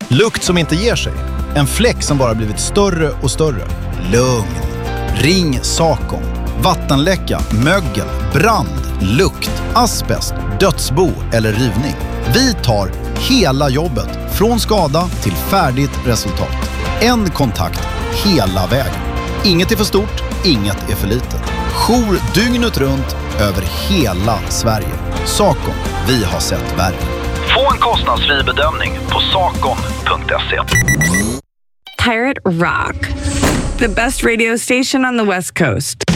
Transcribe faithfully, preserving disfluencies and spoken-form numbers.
Lukt som inte ger sig. En fläck som bara blivit större och större. Lugn. Ring Sakon. Vattenläcka, mögel, brand, lukt, asbest, dödsbo eller rivning. Vi tar hela jobbet från skada till färdigt resultat. En kontakt hela vägen. Inget är för stort, inget är för litet. Jour dygnet runt över hela Sverige. Sakon, vi har sett värre. Få en kostnadsfri bedömning på sakon punkt se. Pirate Rock, the best radio station on the West Coast.